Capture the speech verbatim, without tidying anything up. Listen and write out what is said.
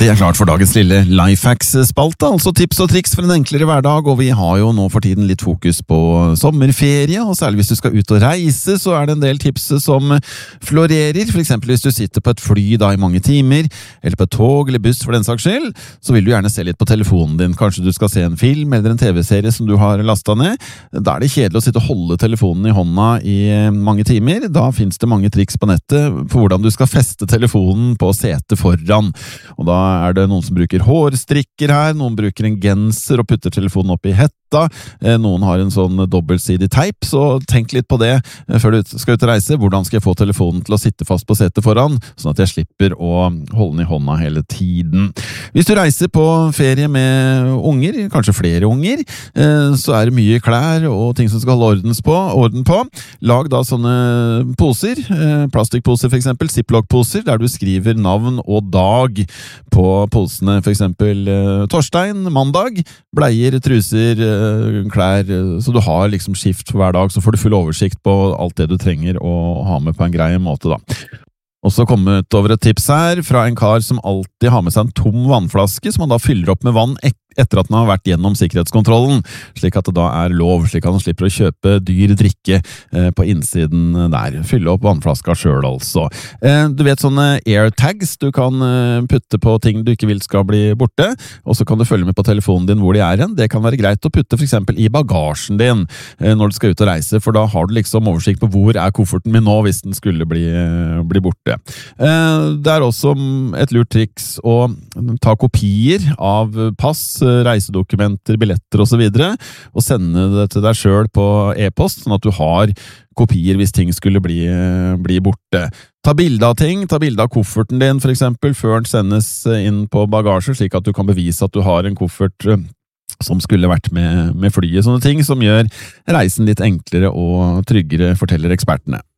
Det er klart for dagens lille Lifehacks-spalte, altså tips og triks for en enklere hverdag, og vi har jo nå for tiden litt fokus på sommerferie, og særlig hvis du skal ut og reise, så er det en del tips som florerer. For eksempel hvis du sitter på et fly da i mange timer, eller på et tog eller buss for den saks skyld, så vil du gjerne se litt på telefonen din. Kanskje du skal se en film eller en tv-serie som du har lastet ned. Da er det kjedelig å sitte og holde telefonen i hånda i mange timer. Da finnes det mange triks på nettet for hvordan du skal feste telefonen på setet foran, og da er det noen som bruker hårstrikker her, noen bruker en genser og putter telefonen opp i hetta, noen har en sånn dobbeltsidig teip, så tenk litt på det før du skal ut og reise. Hvordan skal jeg få telefonen til å sitte fast på setet foran, sånn at jeg slipper å holde den i hånda hele tiden. Hvis du reiser på ferie med unger, kanskje flere unger, så er det mye klær og ting som skal holde ordens på, orden på. Lag da sånne poser, plastikkposer for eksempel, ziplock-poser, der du skriver navn og dag på posene, for eksempel eh, Torstein, mandag, bleier, truser, eh, klær, så du har liksom skift for hver dag, så får du full oversikt på alt det du trenger å ha med på en grei måte da. Og så kommet over et tips her fra en kar som alltid har med seg en tom vannflaske, som han da fyller opp med vann ek etter at den har vært gjennom sikkerhetskontrollen, slik at det da er lov, slik at han slipper å kjøpe dyr drikke eh, på innsiden der. Fylle opp vannflaska selv altså. Eh, du vet sånne airtags du kan eh, putte på ting du ikke vil skal bli borte, og så kan du følge med på telefonen din hvor de er hen. Det kan være greit å putte for eksempel i bagasjen din eh, når du skal ut og reise, for da har du liksom oversikt på hvor er kofferten min nå hvis den skulle bli, eh, bli borte. Eh, det er også et lurt triks å ta kopier av pass, reisedokumenter, billetter og så videre, og sende det til deg selv på e-post, sånn at du har kopier hvis ting skulle bli, bli borte. Ta bilde av ting, ta bilde av kofferten din for eksempel, før den sendes inn på bagasje, slik at du kan bevise at du har en koffert som skulle vært med, med flyet. Sånne ting som gjør reisen litt enklere og tryggere, forteller ekspertene.